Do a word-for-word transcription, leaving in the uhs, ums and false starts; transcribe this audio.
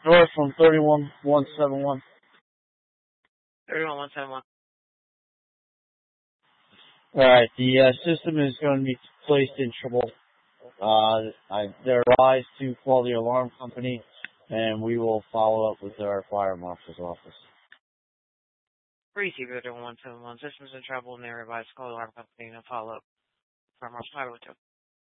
North from thirty-one one seventy-one. thirty-one one seventy-one. Alright, the uh, system is going to be placed in trouble. Uh, I, they're advised to call the alarm company, and we will follow up with our fire marshal's office. Receiver thirty-one one seventy-one. Systems in trouble, and they're advised to call the alarm company and follow up. Fire Marshal five oh two.